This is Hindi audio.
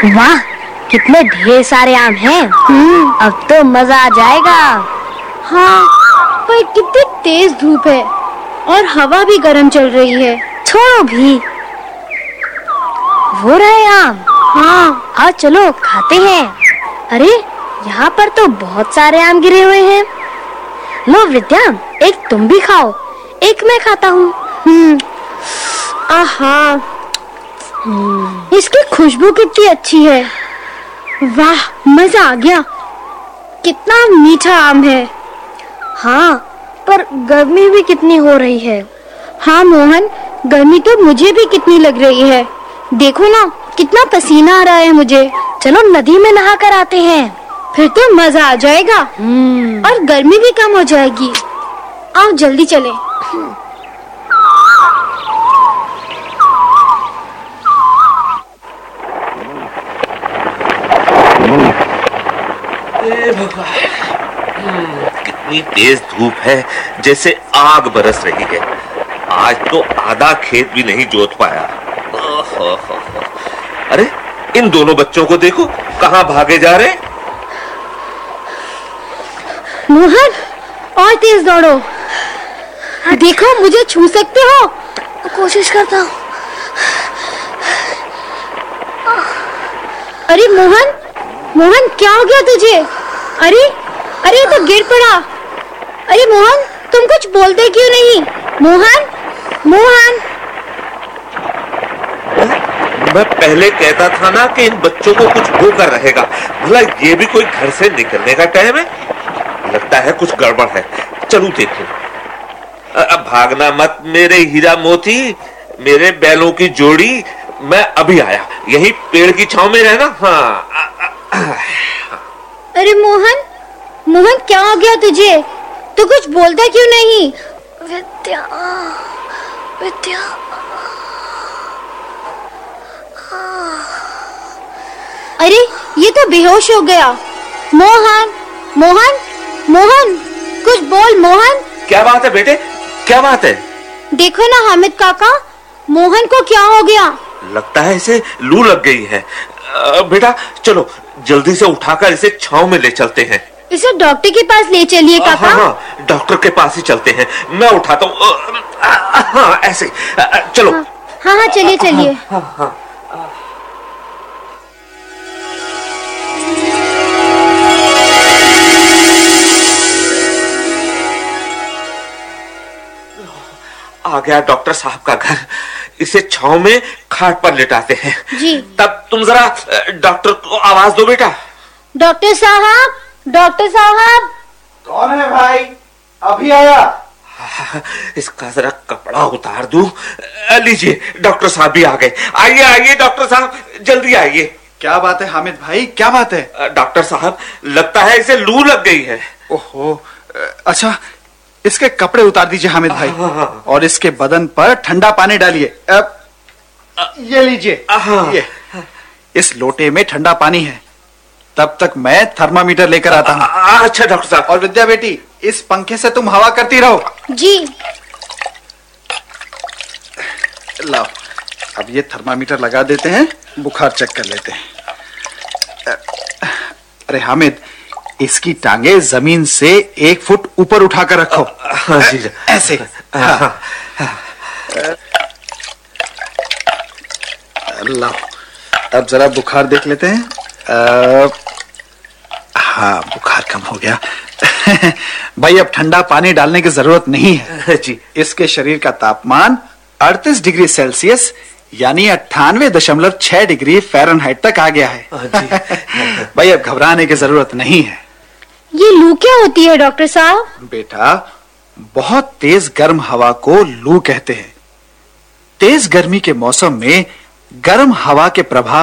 वाह, कितने ढेर सारे आम हैं। अब तो मजा आ जाएगा। हाँ, पर कितनी तेज धूप है और हवा भी गर्म चल रही है। छोड़ो भी, वो रहे आम। हाँ, आओ चलो खाते हैं। अरे, यहाँ पर तो बहुत सारे आम गिरे हुए हैं। लो विद्या, एक तुम भी खाओ, एक मैं खाता हूँ। आहा, इसकी खुशबू कितनी अच्छी है। वाह, मजा आ गया। कितना मीठा आम है। हाँ, पर गर्मी भी कितनी हो रही है। हाँ मोहन, गर्मी तो मुझे भी कितनी लग रही है। देखो ना, कितना पसीना आ रहा है मुझे। चलो नदी में नहा कर आते हैं। फिर तो मजा आ जाएगा और गर्मी भी कम हो जाएगी। आओ जल्दी चलें। कितनी तेज धूप है, जैसे आग बरस रही है। आज तो आधा खेत भी नहीं जोत पाया। अरे, इन दोनों बच्चों को देखो, कहाँ भागे जा रहे। मोहन, और तेज दौड़ो। देखो, मुझे छू सकते हो। कोशिश करता हूँ। अरे मोहन, मोहन क्या हो गया तुझे? अरे अरे, तो गिर पड़ा। अरे मोहन, तुम कुछ बोलते क्यों नहीं? मोहन, मोहन। मैं पहले कहता था ना कि इन बच्चों को कुछ होकर रहेगा। भला ये भी कोई घर से निकलने का टाइम है? लगता है कुछ गड़बड़ है। चलूं देखूं। अब भागना मत मेरे हीरा मोती, मेरे बैलों की जोड़ी। मैं अभी आया, यही पेड़ की छांव में रहना। हाँ। अरे मोहन, मोहन क्या हो गया तुझे? तू कुछ बोलता क्यों नहीं? विद्या, विद्या। अरे, ये तो बेहोश हो गया। मोहन, मोहन, मोहन, कुछ बोल मोहन। क्या बात है बेटे, क्या बात है? देखो ना हामिद काका, मोहन को क्या हो गया? लगता है इसे लू लग गई है। बेटा चलो, जल्दी से उठाकर इसे छांव में ले चलते हैं। इसे डॉक्टर के पास ले चलिए काका। हाँ, डॉक्टर के पास ही चलते हैं। मैं उठाता हूँ। हाँ, ऐसे। चलो। हाँ हाँ, चलिए चलिए। आ गया डॉक्टर साहब का घर। इसे छांव में खाट पर लेटाते हैं। जी। तब तुम जरा डॉक्टर को आवाज दो बेटा। डॉक्टर साहब, डॉक्टर साहब। कौन है भाई? अभी आया। इसका जरा कपड़ा उतार दूं। लीजिए, डॉक्टर साहब भी आ गए। आइए आइए डॉक्टर साहब, जल्दी आइए। क्या बात है हामिद भाई, क्या बात है? डॉक्टर साहब, लगता है इसे लू लग गई है। ओहो, अच्छा, इसके कपड़े उतार दीजिए हामिद भाई, और इसके बदन पर ठंडा पानी डालिए। ये लीजिए, ये इस लोटे में ठंडा पानी है। तब तक मैं थर्मामीटर लेकर आता हूँ। अच्छा डॉक्टर साहब। और विद्या बेटी, इस पंखे से तुम हवा करती रहो। जी। लाओ, अब ये थर्मामीटर लगा देते हैं, बुखार चेक कर लेते हैं। अरे हामिद, इसकी टांगे जमीन से 1 फुट ऊपर उठाकर रखो। हाँ जी। ऐसे। हाँ। लाओ, अब जरा बुखार देख लेते हैं। हाँ, बुखार कम हो गया। भाई, अब ठंडा पानी डालने की जरूरत नहीं है जी। इसके शरीर का तापमान 38 डिग्री सेल्सियस यानी 98.6 डिग्री फ़ारेनहाइट तक आ गया है। भाई, अब घबराने की जरूरत नहीं है। ये लू क्या होती है डॉक्टर साहब? बेटा, बहुत तेज गर्म हवा को लू कहते हैं। तेज गर्मी के मौसम में गर्म हवा के प्रभाव